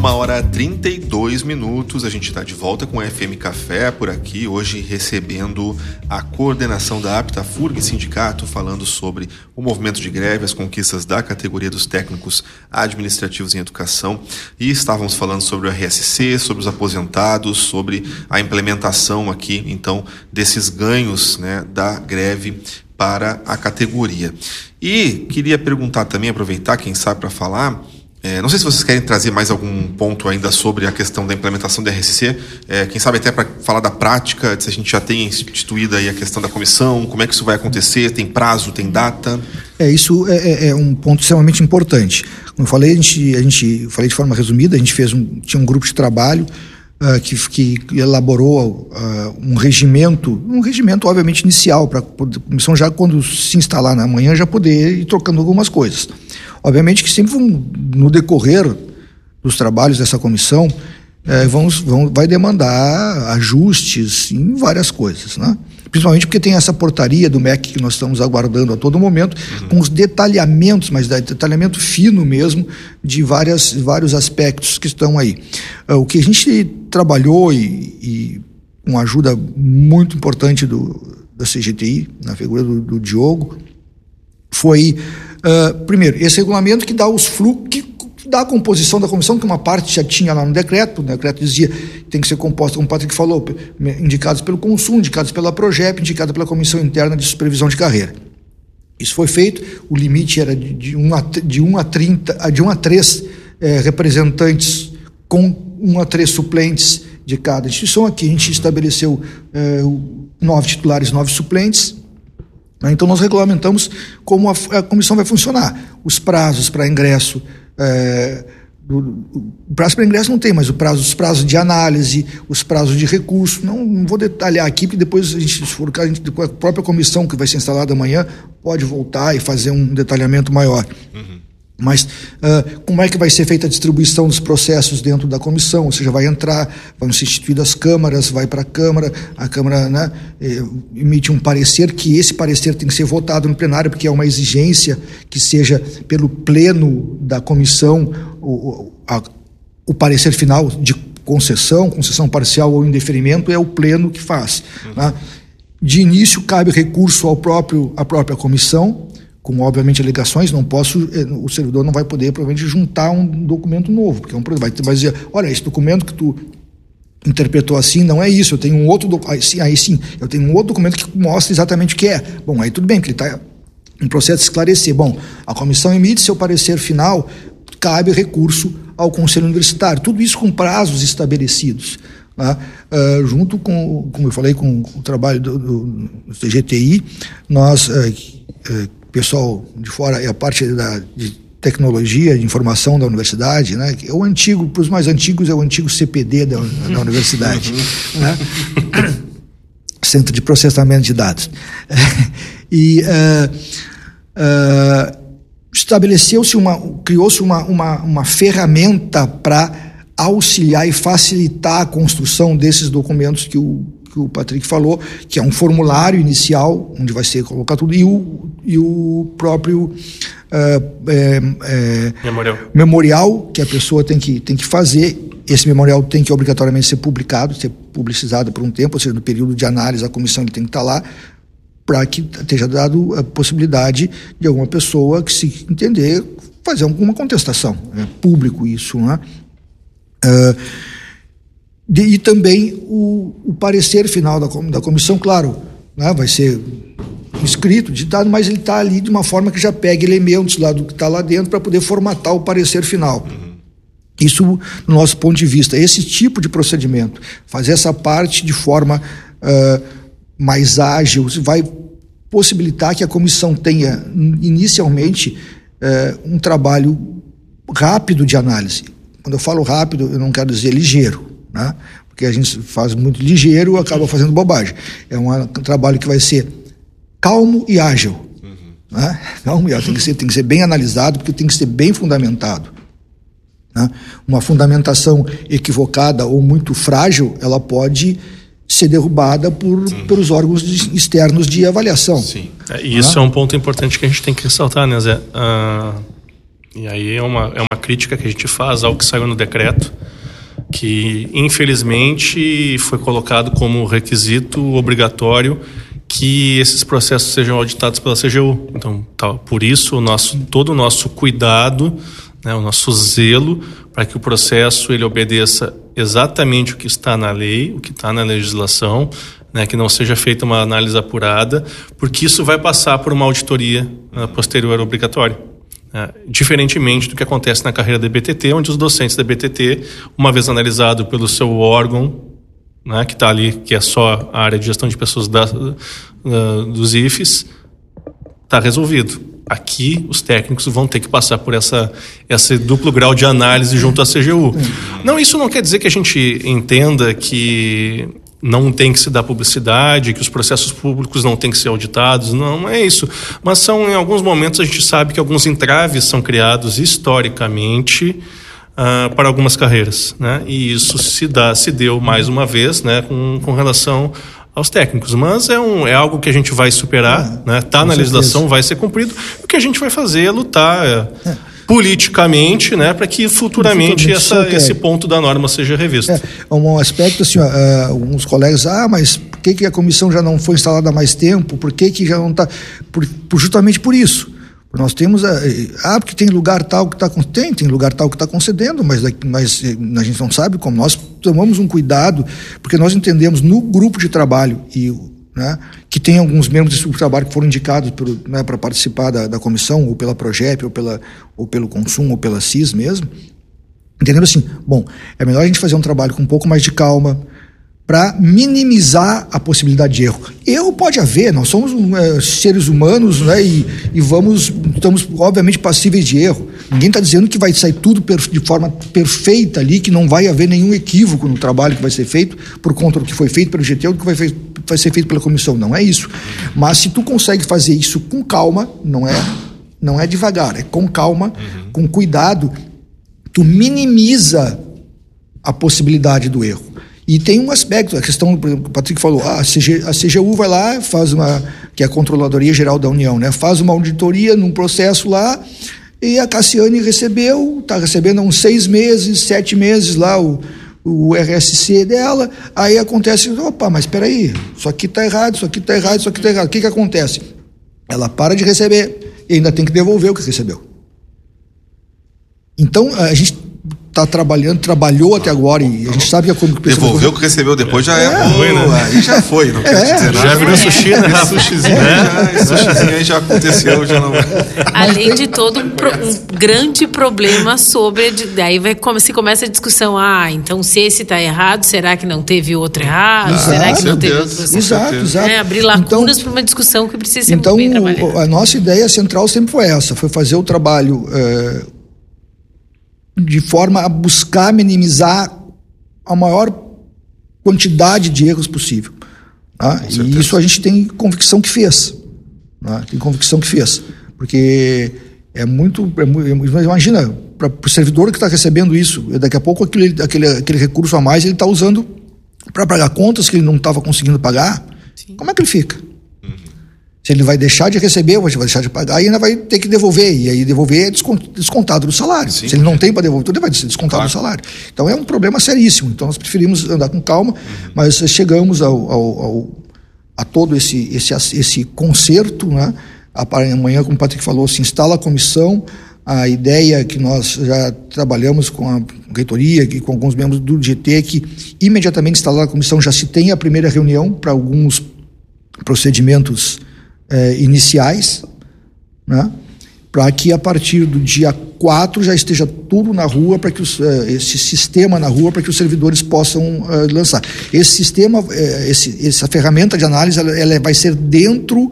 1h32, a gente está de volta com o FM Café por aqui, hoje recebendo a coordenação da APTAFURG Sindicato, falando sobre o movimento de greve, as conquistas da categoria dos técnicos administrativos em educação, e estávamos falando sobre o RSC, sobre os aposentados, sobre a implementação aqui, então, desses ganhos, né, da greve para a categoria. E queria perguntar também, aproveitar, quem sabe, para falar... não sei se vocês querem trazer mais algum ponto ainda sobre a questão da implementação da RSC, quem sabe até para falar da prática, se a gente já tem instituído aí a questão da comissão, como é que isso vai acontecer, tem prazo, tem data? Isso é um ponto extremamente importante. Como eu falei, a gente falei de forma resumida, a gente tinha um grupo de trabalho que elaborou um regimento obviamente inicial, para a comissão já quando se instalar na manhã já poder ir trocando algumas coisas. Obviamente que sempre no decorrer dos trabalhos dessa comissão vai demandar ajustes em várias coisas, né? Principalmente porque tem essa portaria do MEC que nós estamos aguardando a todo momento, com os detalhamentos, mas detalhamento fino mesmo, de vários aspectos que estão aí. O que a gente trabalhou e com ajuda muito importante da CGTI, na figura do Diogo, foi... primeiro, esse regulamento que dá os fluxos, que dá a composição da comissão, que uma parte já tinha lá no decreto. O decreto dizia que tem que ser composta, como o Patrick falou, indicados pelo Consul, indicados pela Progep, indicada pela Comissão Interna de Supervisão de Carreira. Isso foi feito, o limite era de 1 a 3 representantes, com 1 a 3 suplentes de cada instituição. Aqui a gente estabeleceu 9 titulares, 9 suplentes. Então nós regulamentamos como a comissão vai funcionar. Os prazos para ingresso, o prazo para ingresso não tem, mas os prazos de análise, os prazos de recurso, não vou detalhar aqui, porque depois a própria comissão que vai ser instalada amanhã pode voltar e fazer um detalhamento maior. Mas como é que vai ser feita a distribuição dos processos dentro da comissão? Ou seja, vão ser instituídas as câmaras, vai para a Câmara emite um parecer, que esse parecer tem que ser votado no plenário, porque é uma exigência que seja pelo pleno da comissão o parecer final de concessão parcial ou indeferimento, é o pleno que faz. Né? De início, cabe recurso à própria comissão, com, obviamente, alegações. O servidor não vai poder, provavelmente, juntar um documento novo, porque vai dizer, olha, esse documento que tu interpretou assim, não é isso, eu tenho um outro eu tenho um outro documento que mostra exatamente o que é. Bom, aí tudo bem, que ele está em processo de esclarecer. Bom, a comissão emite seu parecer final, cabe recurso ao Conselho Universitário, tudo isso com prazos estabelecidos. Né? Junto com, como eu falei, com o trabalho do CGTI, nós... pessoal de fora, é a parte de tecnologia, de informação da universidade, né? É o antigo, para os mais antigos, é o antigo CPD da universidade, né? Centro de Processamento de Dados. E criou-se uma ferramenta para auxiliar e facilitar a construção desses documentos que o Patrick falou, que é um formulário inicial, onde vai ser colocado tudo, e o próprio memorial que a pessoa tem que fazer. Esse memorial tem que obrigatoriamente ser publicado, ser publicizado por um tempo, ou seja, no período de análise, a comissão tem que estar lá, para que esteja dado a possibilidade de alguma pessoa que se entender fazer alguma contestação. É público isso, né? E também o parecer final da comissão, claro, né, vai ser escrito, ditado, mas ele está ali de uma forma que já pega elementos lá do que está lá dentro para poder formatar o parecer final. Isso, no nosso ponto de vista, esse tipo de procedimento, fazer essa parte de forma mais ágil, vai possibilitar que a comissão tenha inicialmente um trabalho rápido de análise. Quando eu falo rápido, eu não quero dizer ligeiro, né? Porque a gente faz muito ligeiro e acaba fazendo bobagem. É um trabalho que vai ser calmo e ágil. Né? Calmo e ágil. Tem que ser bem analisado, porque tem que ser bem fundamentado. Né? Uma fundamentação equivocada ou muito frágil, ela pode ser derrubada pelos órgãos externos de avaliação. Sim. Isso é um ponto importante que a gente tem que ressaltar, né, Zé? E aí é uma crítica que a gente faz ao que saiu no decreto, que infelizmente foi colocado como requisito obrigatório que esses processos sejam auditados pela CGU. Então, por isso, todo o nosso cuidado, né, o nosso zelo para que o processo ele obedeça exatamente o que está na lei, o que está na legislação, né, que não seja feita uma análise apurada, porque isso vai passar por uma auditoria posterior obrigatória. Diferentemente do que acontece na carreira da EBTT, onde os docentes da EBTT, uma vez analisado pelo seu órgão, né, que está ali, que é só a área de gestão de pessoas dos IFES, está resolvido. Aqui, os técnicos vão ter que passar por esse duplo grau de análise junto à CGU. Não, isso não quer dizer que a gente entenda que não tem que se dar publicidade, que os processos públicos não têm que ser auditados, não é isso. Mas em alguns momentos a gente sabe que alguns entraves são criados historicamente para algumas carreiras, né? E isso se deu mais uma vez, né, com relação aos técnicos, mas é algo que a gente vai superar, né? Tá na legislação, vai ser cumprido. O que a gente vai fazer é lutar politicamente, né, para que futuramente esse ponto da norma seja revisto. Um aspecto assim, alguns colegas, mas por que a comissão já não foi instalada há mais tempo? Por que já não está? Justamente por isso. Nós temos porque tem lugar tal que está tem lugar tal que está concedendo, mas a gente não sabe como. Nós tomamos um cuidado, porque nós entendemos no grupo de trabalho que tem alguns membros desse grupo de trabalho que foram indicados para participar da comissão, ou pela Progep, ou pelo Consumo, ou pela CIS mesmo, entendendo assim, é melhor a gente fazer um trabalho com um pouco mais de calma, para minimizar a possibilidade de erro. Erro pode haver, nós somos seres humanos, né, e estamos obviamente passíveis de erro. Ninguém está dizendo que vai sair tudo de forma perfeita ali, que não vai haver nenhum equívoco no trabalho que vai ser feito por conta do que foi feito pelo GT ou do que vai ser feito pela comissão. Não é isso. Mas se tu consegue fazer isso com calma, não é devagar, é com calma, com cuidado, tu minimiza a possibilidade do erro. E tem um aspecto, a questão, por exemplo, o Patrick falou, a CGU vai lá, que é a Controladoria Geral da União, né, faz uma auditoria num processo lá, e a Cassiane está recebendo há uns 6 meses, 7 meses lá o RSC dela, aí acontece, mas espera aí, isso aqui está errado, isso aqui está errado, isso aqui está errado. O que acontece? Ela para de receber e ainda tem que devolver o que recebeu. Então, a gente trabalhou até agora, e a gente sabe que a comissão... Devolveu o que recebeu depois já foi, né? Aí já foi, não quer dizer nada. Já virou sushi, né? Sushizinho aí já aconteceu, já não... Além de todo um grande problema sobre... Daí se começa a discussão, então se esse está errado, será que não teve outro errado? Será que não teve outro processo? Exato. Abrir lacunas para uma discussão que precisa ser muito bem trabalhada. A nossa ideia central sempre foi essa, foi fazer o trabalho... de forma a buscar minimizar a maior quantidade de erros possível. E isso a gente tem convicção que fez. Porque imagina, para o servidor que está recebendo isso, daqui a pouco aquele recurso a mais ele está usando para pagar contas que ele não estava conseguindo pagar. Sim. Como é que ele fica? Se ele vai deixar de receber, vai deixar de pagar e ainda vai ter que devolver. E aí devolver é descontado do salário. Sim, se ele não tem para devolver tudo, ele vai ser descontado do salário. Então é um problema seríssimo. Então nós preferimos andar com calma, mas chegamos a todo esse conserto, né? Amanhã, como o Patrick falou, se instala a comissão. A ideia que nós já trabalhamos com a reitoria e com alguns membros do GT é que imediatamente instalada a comissão já se tem a primeira reunião para alguns procedimentos iniciais, né? Para que a partir do dia 4 já esteja tudo na rua, para que esse sistema na rua, para que os servidores possam lançar. Esse sistema, essa ferramenta de análise, ela vai ser dentro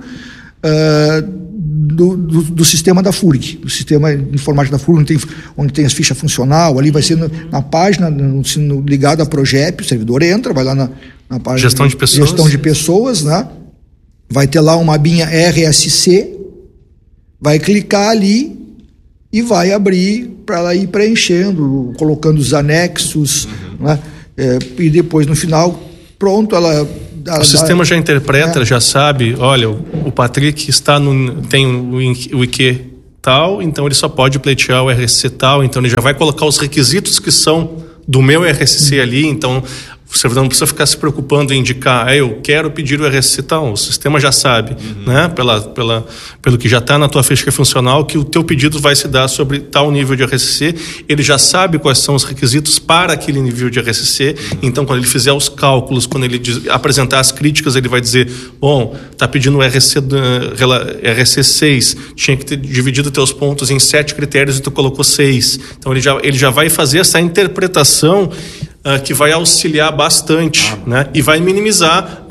do sistema da FURG, do sistema informático da FURG, onde tem as fichas funcional, ali vai ser na página, ligado à Progep, o servidor entra, vai lá na página gestão de pessoas, né? Vai ter lá uma abinha RSC, vai clicar ali e vai abrir para ela ir preenchendo, colocando os anexos, né? E depois no final, pronto, o sistema já interpreta, já sabe, olha, o Patrick tem o IQ tal, então ele só pode pleitear o RSC tal, então ele já vai colocar os requisitos que são do meu RSC ali, então o servidor não precisa ficar se preocupando em indicar, eu quero pedir o RSC tal, o sistema já sabe, né, pelo que já está na tua ficha funcional, que o teu pedido vai se dar sobre tal nível de RSC, ele já sabe quais são os requisitos para aquele nível de RSC, então quando ele fizer os cálculos, quando ele apresentar as críticas, ele vai dizer, bom, está pedindo o RSC 6, tinha que ter dividido teus pontos em 7 critérios e tu colocou 6, então ele já vai fazer essa interpretação que vai auxiliar bastante, né? E vai minimizar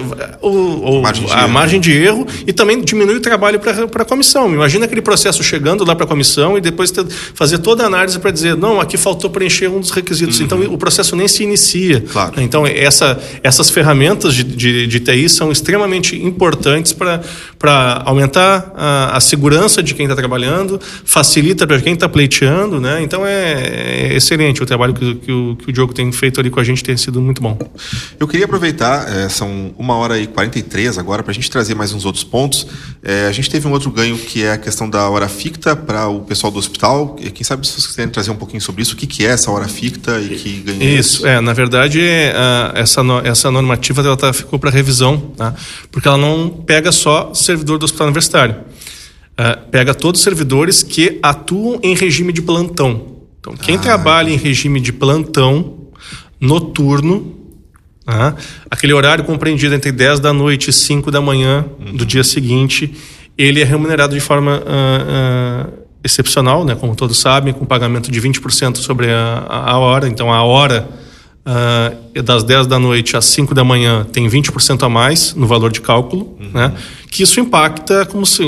a margem de erro e também diminui o trabalho para a comissão. Imagina aquele processo chegando lá para a comissão e depois fazer toda a análise para dizer, não, aqui faltou preencher um dos requisitos. Então o processo nem se inicia. Claro. Então essas ferramentas de TI são extremamente importantes para aumentar a segurança de quem está trabalhando, facilita para quem está pleiteando, né? Então é excelente o trabalho que o Diogo tem feito ali com a gente, tem sido muito bom. Eu queria aproveitar, são 1h43 agora, para a gente trazer mais uns outros pontos. A gente teve um outro ganho que é a questão da hora ficta para o pessoal do hospital. Quem sabe se vocês quiserem trazer um pouquinho sobre isso, o que é essa hora ficta e que ganho é isso? Na verdade, essa normativa ela ficou para revisão, tá? Porque ela não pega só servidor do hospital universitário. Pega todos os servidores que atuam em regime de plantão. Então, quem trabalha em regime de plantão noturno, aquele horário compreendido entre 10 da noite e 5 da manhã do dia seguinte, ele é remunerado de forma excepcional, né, como todos sabem, com pagamento de 20% sobre a hora. Então, a hora das 10 da noite às 5 da manhã tem 20% a mais no valor de cálculo, né? Que isso impacta como se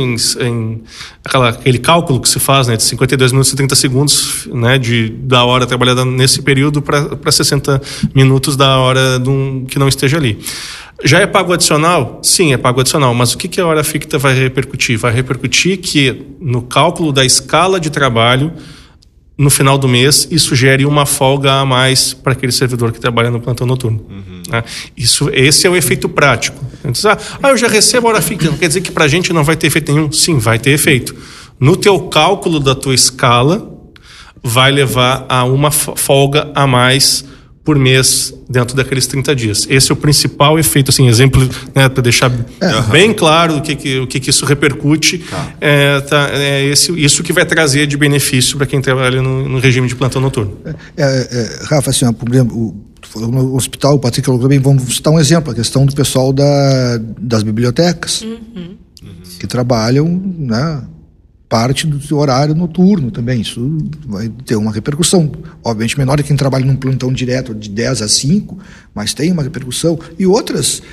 aquele cálculo que se faz, né, de 52 minutos e 30 segundos, né, da hora trabalhada nesse período para 60 minutos da hora que não esteja ali. Já é pago adicional? Sim, é pago adicional, mas o que a hora ficta vai repercutir? Vai repercutir que no cálculo da escala de trabalho, no final do mês, isso gere uma folga a mais para aquele servidor que trabalha no plantão noturno. Né? Esse é o efeito prático. Eu já recebo a hora ficta, não quer dizer que para a gente não vai ter efeito nenhum? Sim, vai ter efeito. No teu cálculo da tua escala, vai levar a uma folga a mais por mês dentro daqueles 30 dias. Esse é o principal efeito, assim, exemplo, né, para deixar bem claro o que isso repercute. Isso que vai trazer de benefício para quem trabalha no regime de plantão noturno. Rafa, assim, no hospital, o Patrick falou também, vamos citar um exemplo, a questão do pessoal das bibliotecas, que trabalham, né, parte do horário noturno também. Isso vai ter uma repercussão, obviamente menor de quem trabalha num plantão direto de 10 a 5, mas tem uma repercussão. E outras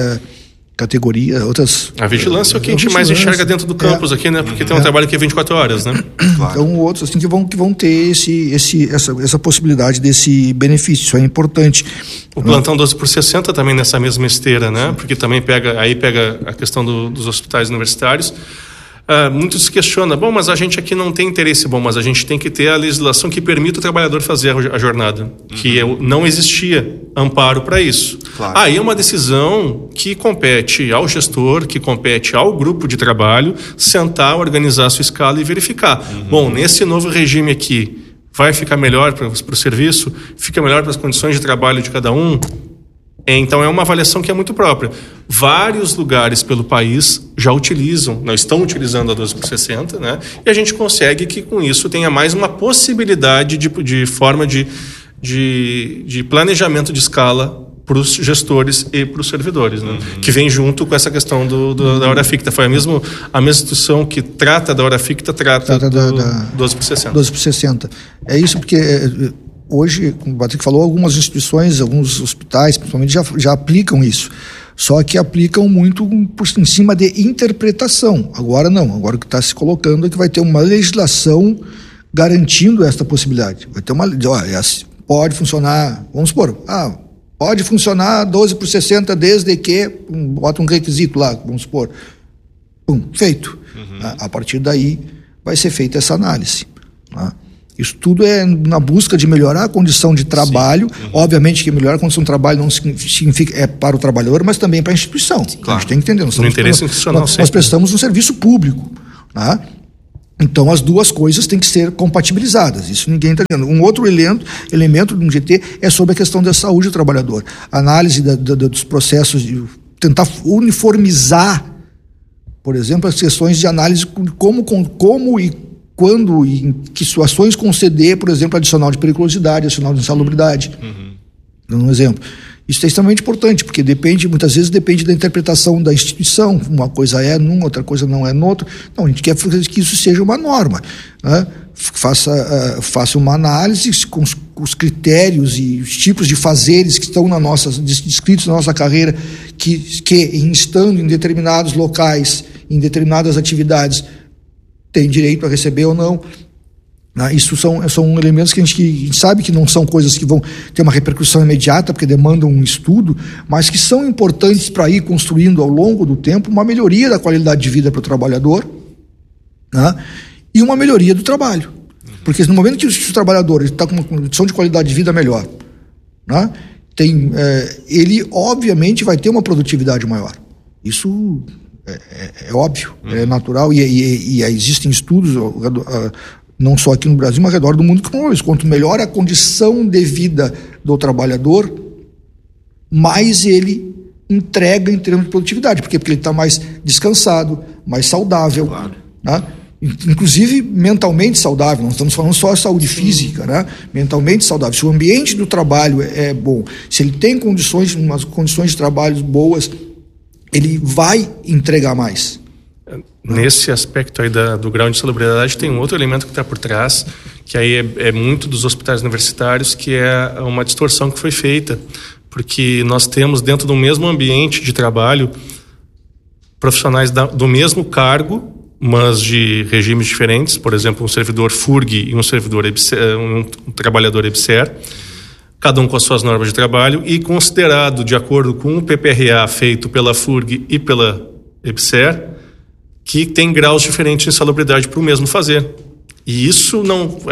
categorias, outras... A vigilância é o que a gente mais enxerga dentro do campus aqui, né? Porque tem um trabalho que é 24 horas, né? Claro. Então, outros assim, que vão ter essa possibilidade desse benefício. Isso é importante. O plantão 12/60 também nessa mesma esteira, né? Porque também pega a questão dos hospitais universitários. Muitos questionam, mas a gente aqui não tem interesse, mas a gente tem que ter a legislação que permita o trabalhador fazer a jornada, que não existia amparo para isso. Claro. Aí é uma decisão que compete ao gestor, que compete ao grupo de trabalho, sentar, organizar a sua escala e verificar. Bom, nesse novo regime aqui, vai ficar melhor para o serviço? Fica melhor para as condições de trabalho de cada um? Então é uma avaliação que é muito própria. Vários lugares pelo país já estão utilizando a 12/60, né? E a gente consegue que com isso tenha mais uma possibilidade de forma de planejamento de escala para os gestores e para os servidores, né? Que vem junto com essa questão da hora ficta. Foi a mesma instituição que trata da hora ficta, trata da 12/60. 12/60. É isso, porque hoje, como o Patrick falou, algumas instituições, alguns hospitais, principalmente, já aplicam isso. Só que aplicam muito em cima de interpretação. Agora não. Agora o que está se colocando é que vai ter uma legislação garantindo esta possibilidade. Vai ter pode funcionar, vamos supor, pode funcionar 12/60 desde que bota um requisito lá, vamos supor. Feito. A partir daí vai ser feita essa análise. Isso tudo é na busca de melhorar a condição de trabalho. Obviamente que melhorar a condição de trabalho não significa para o trabalhador, mas também para a instituição. Claro. A gente tem que entender. No interesse institucional, nós prestamos um serviço público. Tá? Então as duas coisas têm que ser compatibilizadas, isso ninguém está dizendo. Um outro elemento de um GT é sobre a questão da saúde do trabalhador, análise dos processos, de tentar uniformizar, por exemplo, as questões de análise como e quando e em que situações conceder, por exemplo, adicional de periculosidade, adicional de insalubridade. Dando um exemplo. Isso é extremamente importante, porque muitas vezes depende da interpretação da instituição. Uma coisa é num, outra coisa não é no outro. Não, a gente quer que isso seja uma norma, né? Faça uma análise com os critérios e os tipos de fazeres que estão descritos na nossa carreira, que estando em determinados locais, em determinadas atividades, tem direito a receber ou não. Isso são elementos que a gente sabe que não são coisas que vão ter uma repercussão imediata, porque demandam um estudo, mas que são importantes para ir construindo ao longo do tempo uma melhoria da qualidade de vida para o trabalhador, né? E uma melhoria do trabalho. Porque no momento que o trabalhador está com uma condição de qualidade de vida melhor, né? Ele obviamente vai ter uma produtividade maior. Isso é óbvio, é natural, e existem estudos não só aqui no Brasil, mas ao redor do mundo, que quanto melhor a condição de vida do trabalhador, mais ele entrega em termos de produtividade. Por quê? Porque ele está mais descansado, mais saudável, claro, né? Inclusive mentalmente saudável. Não estamos falando só de saúde física, né? Mentalmente saudável. Se o ambiente do trabalho é bom, se ele tem umas condições de trabalho boas, ele vai entregar mais. Nesse aspecto aí do grau de insalubridade, tem um outro elemento que está por trás, que aí é muito dos hospitais universitários, que é uma distorção que foi feita, porque nós temos dentro do mesmo ambiente de trabalho profissionais do mesmo cargo, mas de regimes diferentes, por exemplo, um servidor FURG e um servidor um trabalhador EBSER, cada um com as suas normas de trabalho, e considerado de acordo com o PPRA feito pela FURG e pela EBSER, que tem graus diferentes de insalubridade para o mesmo fazer. E isso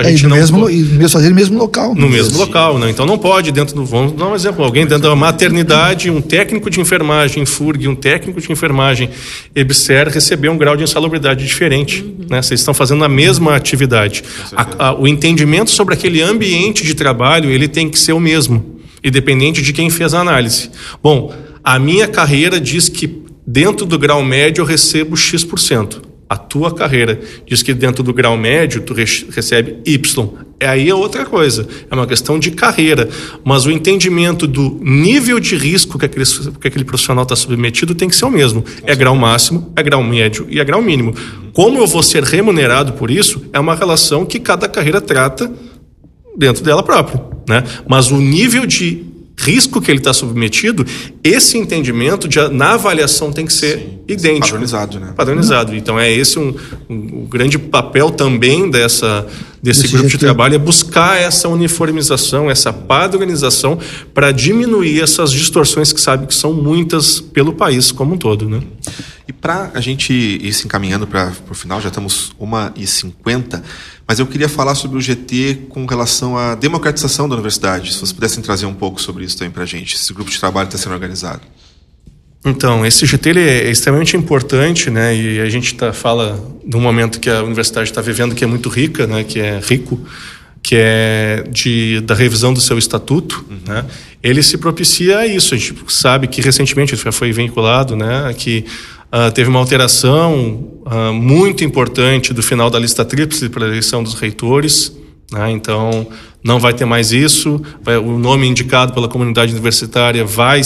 mesmo fazer no mesmo local. No mesmo local, né? Então não pode vamos dar um exemplo, alguém dentro da maternidade, um técnico de enfermagem FURG, um técnico de enfermagem EBSER receber um grau de insalubridade diferente, né? Vocês estão fazendo a mesma atividade. O entendimento sobre aquele ambiente de trabalho, ele tem que ser o mesmo, independente de quem fez a análise. Bom, a minha carreira diz que dentro do grau médio eu recebo X%. A tua carreira diz que dentro do grau médio tu recebe Y. Aí é outra coisa. É uma questão de carreira. Mas o entendimento do nível de risco que aquele profissional está submetido tem que ser o mesmo. É grau máximo, é grau médio e é grau mínimo. Como eu vou ser remunerado por isso, é uma relação que cada carreira trata dentro dela própria, né? Mas o nível de risco que ele está submetido, esse entendimento na avaliação tem que ser idêntico. Padronizado, né? Padronizado. Então é esse um grande papel também desse grupo de trabalho, é buscar essa uniformização, essa padronização para diminuir essas distorções que sabe que são muitas pelo país como um todo, né? E para a gente ir se encaminhando para o final, já estamos 1h50, mas eu queria falar sobre o GT com relação à democratização da universidade. Se vocês pudessem trazer um pouco sobre isso também para a gente, esse grupo de trabalho está sendo organizado. Então, esse GT ele é extremamente importante, né? E a gente fala de um momento que a universidade está vivendo que é muito rica, né? Que é rico, que é da revisão do seu estatuto, né? Ele se propicia a isso. A gente sabe que recentemente ele já foi vinculado, né? Que teve uma alteração muito importante do final da lista tríplice para a eleição dos reitores, né? Então não vai ter mais isso. O nome indicado pela comunidade universitária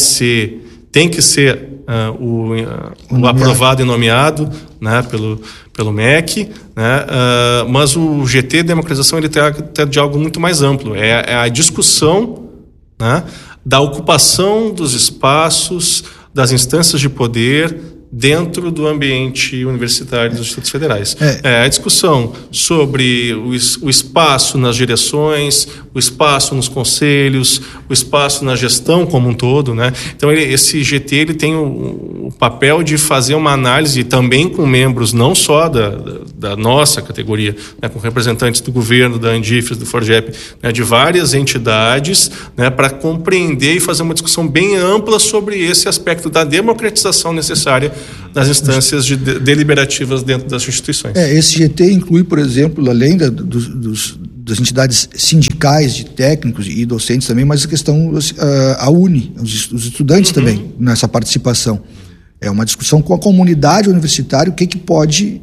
tem que ser o aprovado e nomeado, né, pelo MEC, né? Mas o GT Democratização ele trata de algo muito mais amplo. É a discussão, né, da ocupação dos espaços, das instâncias de poder dentro do ambiente universitário dos institutos federais. A discussão sobre o espaço nas direções, o espaço nos conselhos, o espaço na gestão como um todo, né? Então esse GT ele tem o papel de fazer uma análise também com membros não só da nossa categoria, né, com representantes do governo, da Andifes, do Forgep, né, de várias entidades, né, para compreender e fazer uma discussão bem ampla sobre esse aspecto da democratização necessária nas instâncias deliberativas dentro das instituições. Esse GT inclui, por exemplo, além das entidades sindicais de técnicos e docentes também, mas a questão, a UNE, os estudantes também nessa participação. É uma discussão com a comunidade universitária, o que pode,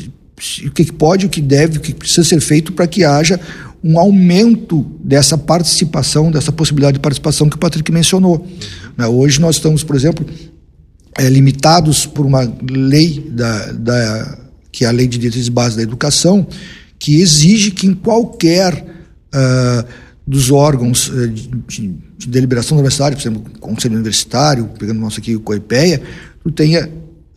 o que deve, o que precisa ser feito para que haja um aumento dessa participação, dessa possibilidade de participação que o Patrick mencionou. Hoje nós estamos, por exemplo, limitados por uma lei que é a Lei de Diretrizes Básicas da Educação, que exige que em qualquer dos órgãos de deliberação da universidade, por exemplo, o Conselho Universitário, pegando o nosso aqui, o COEPEA, tu tenha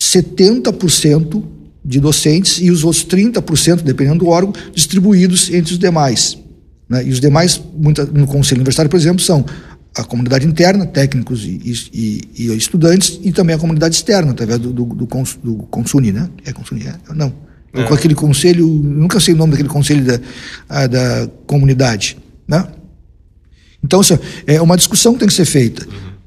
70% de docentes e os outros 30%, dependendo do órgão, distribuídos entre os demais. Né? E os demais, no Conselho Universitário, por exemplo, são a comunidade interna, técnicos e estudantes, e também a comunidade externa, através do Consuni, né? É Consuni? Não. Com aquele conselho, nunca sei o nome daquele conselho da comunidade, né? Então, é uma discussão que tem que ser feita,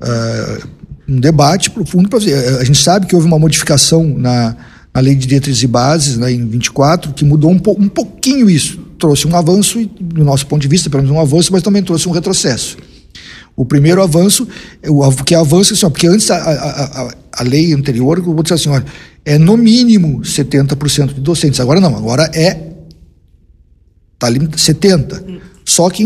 um debate profundo para ver. A gente sabe que houve uma modificação na Lei de Diretrizes e Bases, né, em 24, que mudou um pouquinho isso, trouxe um avanço, e, do nosso ponto de vista, pelo menos um avanço, mas também trouxe um retrocesso. O primeiro avanço, que é avanço, assim, porque antes a lei anterior, eu vou dizer assim, olha, é no mínimo 70% de docentes. Agora não, agora está ali 70%. Só que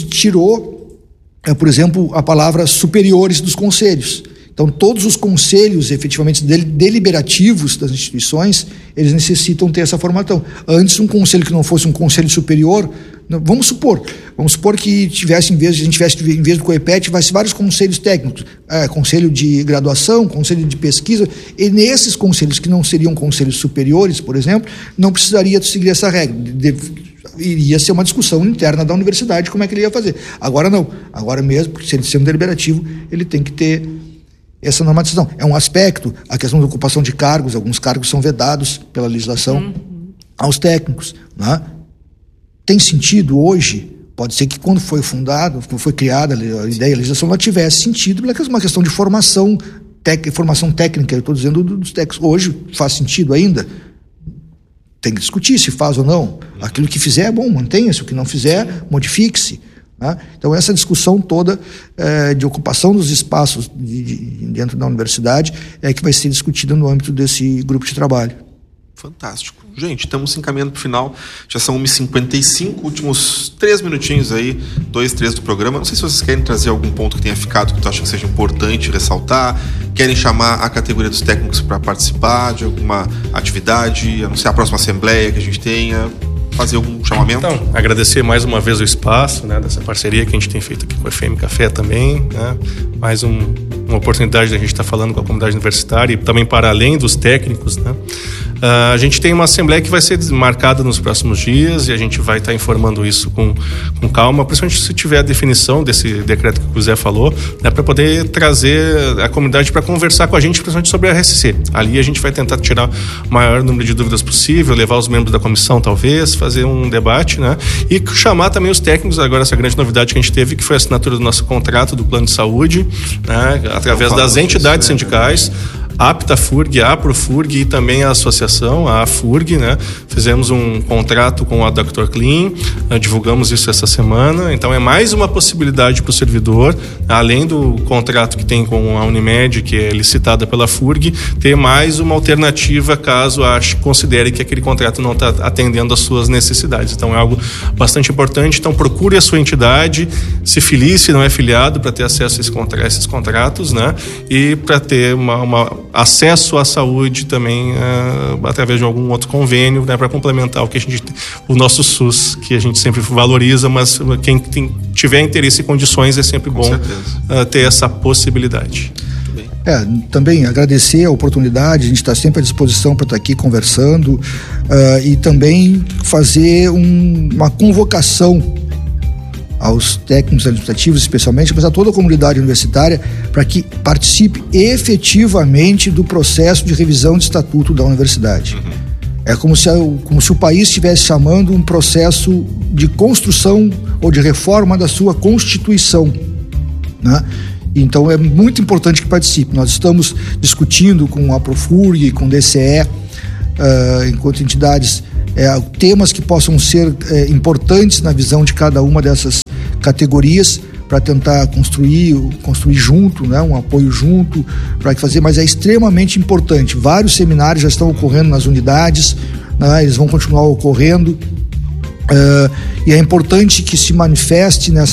tirou, por exemplo, a palavra superiores dos conselhos. Então, todos os conselhos, efetivamente, deliberativos das instituições, eles necessitam ter essa formação. Antes, um conselho que não fosse um conselho superior, vamos supor que tivesse, em vez do COEPET, tivesse vários conselhos técnicos, conselho de graduação, conselho de pesquisa, e nesses conselhos que não seriam conselhos superiores, por exemplo, não precisaria seguir essa regra. Iria ser uma discussão interna da universidade, como é que ele ia fazer. Agora não. Agora mesmo, porque se ele sendo deliberativo, ele tem que ter essa normatização. É um aspecto, a questão da ocupação de cargos, alguns cargos são vedados pela legislação aos técnicos, né? Tem sentido hoje? Pode ser que quando foi fundado, quando foi criada a ideia, a legislação, ela tivesse sentido, porque é uma questão de formação técnica, eu estou dizendo dos técnicos. Hoje faz sentido ainda? Tem que discutir se faz ou não. Aquilo que fizer é bom, mantenha-se, o que não fizer, modifique-se. Né? Então, essa discussão toda de ocupação dos espaços dentro da universidade é que vai ser discutida no âmbito desse grupo de trabalho. Fantástico. Gente, estamos se encaminhando para o final. Já são 1h55, últimos 3 minutinhos aí, 2, 3 do programa. Não sei se vocês querem trazer algum ponto que tenha ficado que tu acha que seja importante ressaltar, querem chamar a categoria dos técnicos para participar de alguma atividade, anunciar a próxima assembleia que a gente tenha, fazer algum chamamento? Então, agradecer mais uma vez o espaço, né, dessa parceria que a gente tem feito aqui com a FM Café também, né, mais uma oportunidade de a gente estar falando com a comunidade universitária e também para além dos técnicos, né. A gente tem uma assembleia que vai ser marcada nos próximos dias e a gente vai estar informando isso com calma, principalmente se tiver a definição desse decreto que o José falou, né, para poder trazer a comunidade para conversar com a gente, principalmente sobre a RSC. Ali a gente vai tentar tirar o maior número de dúvidas possível, levar os membros da comissão talvez, fazer um debate, né, e chamar também os técnicos. Agora, essa grande novidade que a gente teve, que foi a assinatura do nosso contrato do plano de saúde, né, através das entidades sindicais, a APTA-FURG, a APRO-FURG e também a associação, a AFURG, né? Fizemos um contrato com a Dr. Clean, divulgamos isso essa semana, então é mais uma possibilidade para o servidor, além do contrato que tem com a Unimed, que é licitada pela FURG, ter mais uma alternativa caso considere que aquele contrato não está atendendo às suas necessidades. Então é algo bastante importante. Então procure a sua entidade, se filie se não é filiado, para ter acesso a esses contratos, né? E para ter acesso à saúde também através de algum outro convênio, né, para complementar o nosso SUS, que a gente sempre valoriza, mas quem tiver interesse e condições é sempre bom ter essa possibilidade. Também agradecer a oportunidade, a gente está sempre à disposição para estar aqui conversando, e também fazer uma convocação aos técnicos administrativos, especialmente, mas a toda a comunidade universitária, para que participe efetivamente do processo de revisão de estatuto da universidade. É como se o país estivesse chamando um processo de construção ou de reforma da sua Constituição, né? Então é muito importante que participe. Nós estamos discutindo com a Profurg, com o DCE, enquanto entidades, temas que possam ser importantes na visão de cada uma dessas categorias, para tentar construir junto, né, um apoio junto, para fazer, mas é extremamente importante. Vários seminários já estão ocorrendo nas unidades, né, eles vão continuar ocorrendo, e é importante que se manifeste nas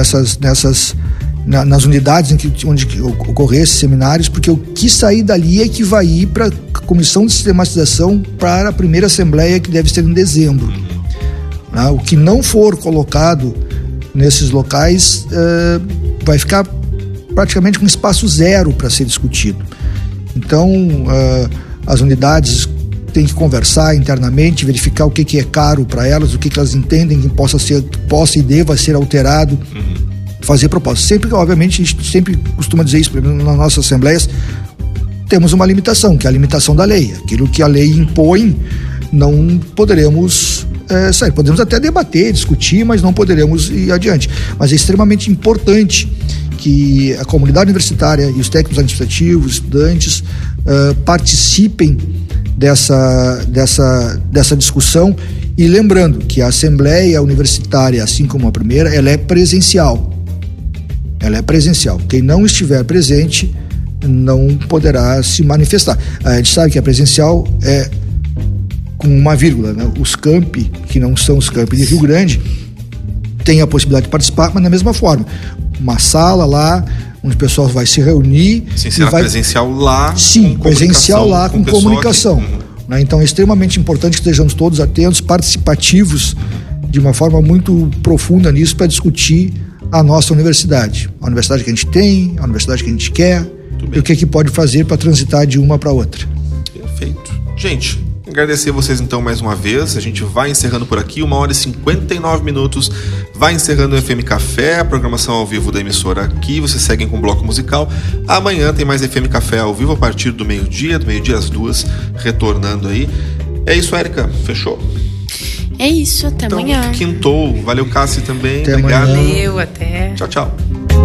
unidades onde ocorrer esses seminários, porque o que sair dali é que vai ir para a Comissão de Sistematização para a primeira Assembleia, que deve ser em dezembro. Né? O que não for colocado nesses locais vai ficar praticamente com espaço zero para ser discutido. Então, as unidades têm que conversar internamente, verificar o que é caro para elas, o que elas entendem que possa e deva ser alterado, fazer propostas. Sempre, obviamente, a gente sempre costuma dizer isso, nas nossas assembleias, temos uma limitação, que é a limitação da lei. Aquilo que a lei impõe, não poderemos sair. Podemos até debater, discutir, mas não poderemos ir adiante. Mas é extremamente importante que a comunidade universitária e os técnicos administrativos, estudantes, participem dessa discussão, e lembrando que a Assembleia Universitária, assim como a primeira, ela é presencial. Ela é presencial. Quem não estiver presente não poderá se manifestar. A gente sabe que a presencial é com uma vírgula, né? Os campi, que não são os campi de Rio Grande, têm a possibilidade de participar, mas da mesma forma. Uma sala lá, onde o pessoal vai se reunir. Sim, será presencial lá. Sim, presencial lá com comunicação. Né? Então é extremamente importante que estejamos todos atentos, participativos, de uma forma muito profunda nisso, para discutir a nossa universidade. A universidade que a gente tem, a universidade que a gente quer, e o que pode fazer para transitar de uma para outra. Perfeito. Gente, agradecer vocês então mais uma vez. A gente vai encerrando por aqui, 1h59. Vai encerrando o FM Café, a programação ao vivo da emissora aqui. Vocês seguem com o bloco musical. Amanhã tem mais FM Café ao vivo a partir do meio-dia às 2h, retornando aí. É isso, Érica. Fechou? É isso, até então, amanhã. Quintou. Valeu, Cassi, também. Até obrigado. Amanhã. Valeu, até. Tchau, tchau.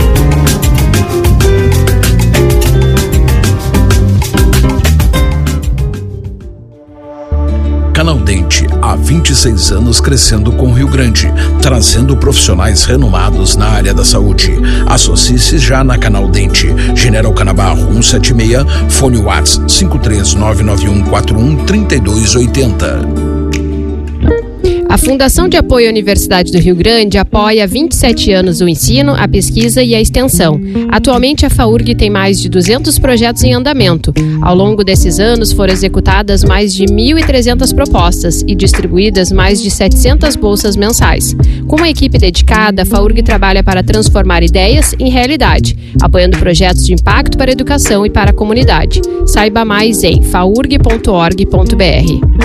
Canal Dente, há 26 anos crescendo com Rio Grande, trazendo profissionais renomados na área da saúde. Associe-se já na Canal Dente, General Canabarro 176, fone WhatsApp 53991413280. A Fundação de Apoio à Universidade do Rio Grande apoia há 27 anos o ensino, a pesquisa e a extensão. Atualmente, a FAURG tem mais de 200 projetos em andamento. Ao longo desses anos, foram executadas mais de 1.300 propostas e distribuídas mais de 700 bolsas mensais. Com uma equipe dedicada, a FAURG trabalha para transformar ideias em realidade, apoiando projetos de impacto para a educação e para a comunidade. Saiba mais em faurg.org.br.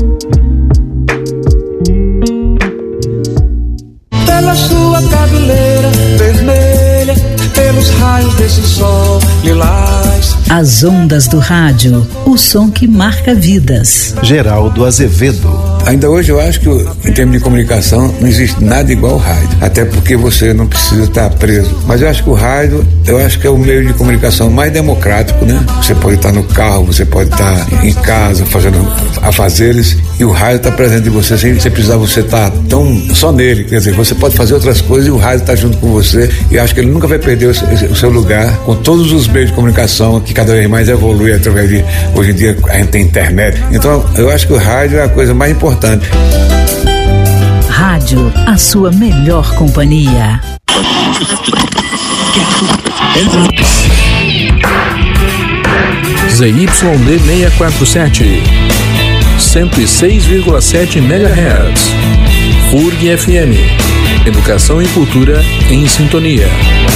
Pela sua cabeleira vermelha, pelos raios desse sol lilás. As ondas do rádio, o som que marca vidas. Geraldo Azevedo. Ainda hoje eu acho que, em termos de comunicação, não existe nada igual ao rádio. Até porque você não precisa estar preso. Mas eu acho que o rádio, é o meio de comunicação mais democrático, né? Você pode estar no carro, você pode estar em casa, fazendo afazeres, e o rádio está presente em você, sem precisar você estar tão só nele. Quer dizer, você pode fazer outras coisas e o rádio está junto com você. E acho que ele nunca vai perder o seu lugar, com todos os meios de comunicação que cada vez mais evolui através de... Hoje em dia a gente tem internet. Então, eu acho que o rádio é a coisa mais importante. Rádio, a sua melhor companhia. ZYD 647, 106,7 MHz. FURG FM. Educação e cultura em sintonia.